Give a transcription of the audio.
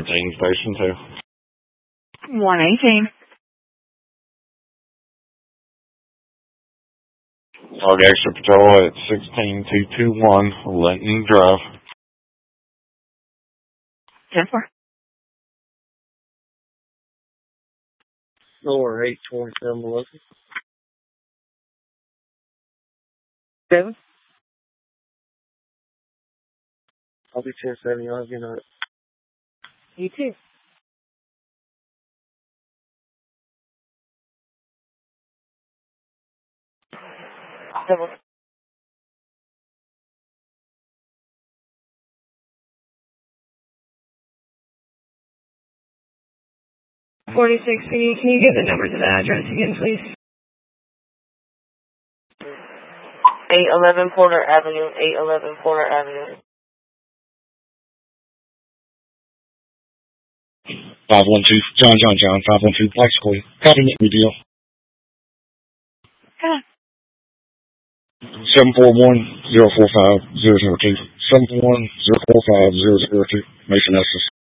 117, Station 2. 118. Dog Extra Patrol at 16221 Linton Drive. 10-4. Lower 827 Melissa. 7. I'll be 1070. I'll get on it. You too. 7. 46, can you give the numbers of the address again, please? 811 Porter Avenue, 811 Porter Avenue. 512, John, 512, Black Square. Copy me, deal. 741-045-002. 741-045-002. Mason Estes.